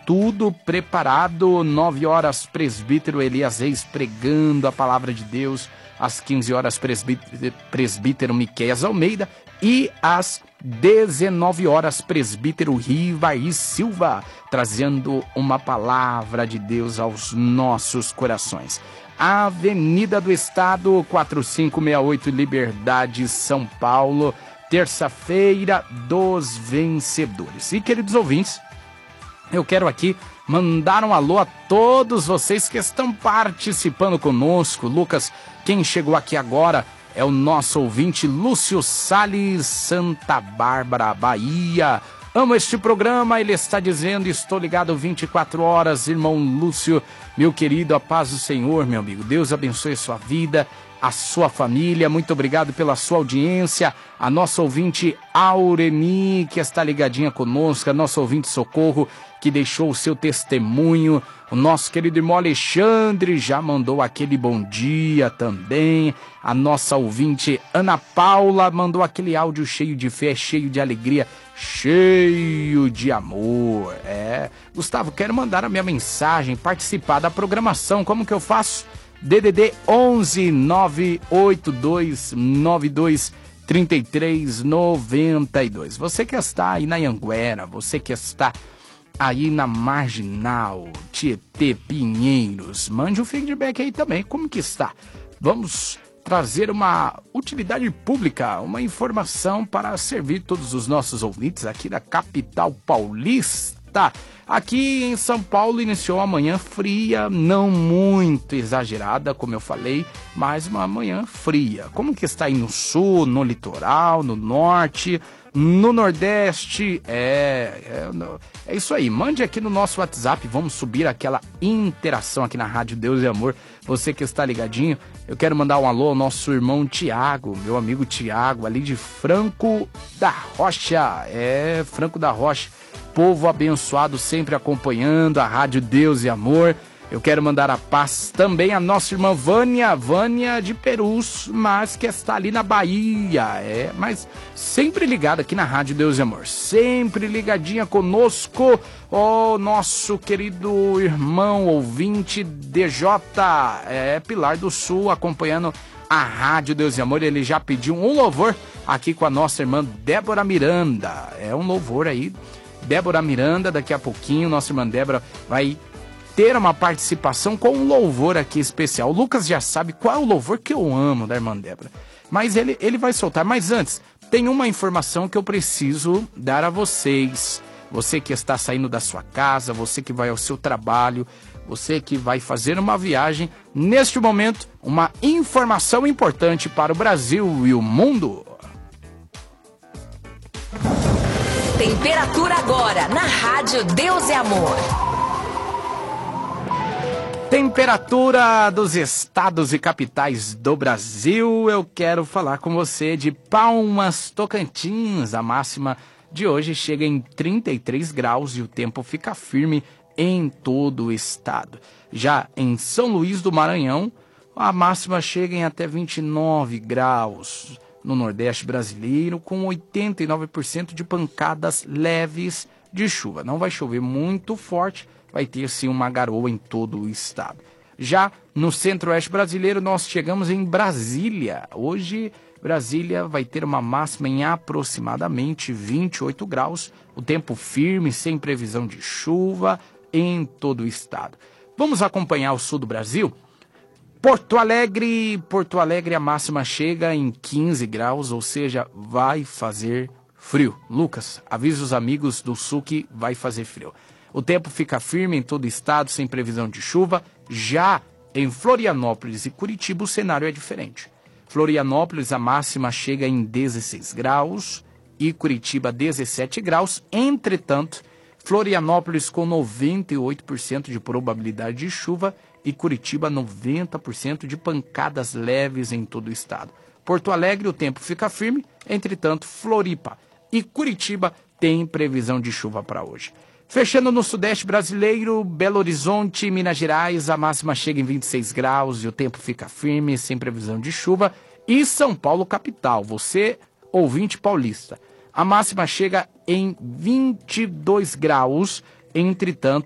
tudo preparado. 9 horas, presbítero Elias Reis pregando a palavra de Deus. Às 15 horas, presbítero Miqueias Almeida. E às 19 horas, presbítero Rivaí Silva, trazendo uma palavra de Deus aos nossos corações. Avenida do Estado, 4568, Liberdade, São Paulo, terça-feira dos vencedores. E, queridos ouvintes, eu quero aqui mandar um alô a todos vocês que estão participando conosco. Lucas, quem chegou aqui agora é o nosso ouvinte Lúcio Salles, Santa Bárbara, Bahia. Amo este programa, ele está dizendo, estou ligado 24 horas, irmão Lúcio, meu querido, a paz do Senhor, meu amigo. Deus abençoe a sua vida, a sua família, muito obrigado pela sua audiência. A nossa ouvinte Aureni, que está ligadinha conosco, a nossa ouvinte Socorro, que deixou o seu testemunho. O nosso querido irmão Alexandre já mandou aquele bom dia também. A nossa ouvinte Ana Paula mandou aquele áudio cheio de fé, cheio de alegria, cheio de amor. Gustavo, quero mandar a minha mensagem, participar da programação. Como que eu faço? DDD 11 982 92 33 92. Você que está aí na Anhanguera, você que está aí na Marginal, Tietê, Pinheiros, mande um feedback aí também, como que está? Vamos trazer uma utilidade pública, uma informação para servir todos os nossos ouvintes aqui da capital paulista. Aqui em São Paulo iniciou uma manhã fria, não muito exagerada, como eu falei, mas uma manhã fria. Como que está aí no sul, no litoral, no norte, no nordeste? É isso aí, mande aqui no nosso WhatsApp, vamos subir aquela interação aqui na Rádio Deus e Amor. Você que está ligadinho, eu quero mandar um alô ao nosso irmão Tiago, meu amigo Tiago, ali de Franco da Rocha. Franco da Rocha. Povo abençoado, sempre acompanhando a Rádio Deus e Amor. Eu quero mandar a paz também à nossa irmã Vânia de Perus, mas que está ali na Bahia, mas sempre ligada aqui na Rádio Deus e Amor, sempre ligadinha conosco, o nosso querido irmão ouvinte DJ, Pilar do Sul, acompanhando a Rádio Deus e Amor. Ele já pediu um louvor aqui com a nossa irmã Débora Miranda, um louvor aí, Débora Miranda, daqui a pouquinho, nossa irmã Débora vai ter uma participação com um louvor aqui especial. O Lucas já sabe qual é o louvor que eu amo da irmã Débora, mas ele vai soltar. Mas antes, tem uma informação que eu preciso dar a vocês. Você que está saindo da sua casa, você que vai ao seu trabalho, você que vai fazer uma viagem, neste momento, uma informação importante para o Brasil e o mundo. Temperatura agora na Rádio Deus e Amor. Temperatura dos estados e capitais do Brasil. Eu quero falar com você de Palmas, Tocantins. A máxima de hoje chega em 33 graus e o tempo fica firme em todo o estado. Já em São Luís do Maranhão, a máxima chega em até 29 graus. No Nordeste brasileiro, com 89% de pancadas leves de chuva. Não vai chover muito forte, vai ter sim uma garoa em todo o estado. Já no Centro-Oeste brasileiro, nós chegamos em Brasília. Hoje, Brasília vai ter uma máxima em aproximadamente 28 graus. O tempo firme, sem previsão de chuva em todo o estado. Vamos acompanhar o sul do Brasil? Porto Alegre, a máxima chega em 15 graus, ou seja, vai fazer frio. Lucas, avisa os amigos do sul que vai fazer frio. O tempo fica firme em todo o estado, sem previsão de chuva. Já em Florianópolis e Curitiba, o cenário é diferente. Florianópolis, a máxima chega em 16 graus e Curitiba 17 graus. Entretanto, Florianópolis com 98% de probabilidade de chuva e Curitiba 90% de pancadas leves em todo o estado. Porto Alegre, o tempo fica firme, entretanto, Floripa e Curitiba têm previsão de chuva para hoje. Fechando no Sudeste brasileiro, Belo Horizonte, Minas Gerais, a máxima chega em 26 graus e o tempo fica firme, sem previsão de chuva. E São Paulo, capital, você, ouvinte paulista, a máxima chega em 22 graus, entretanto,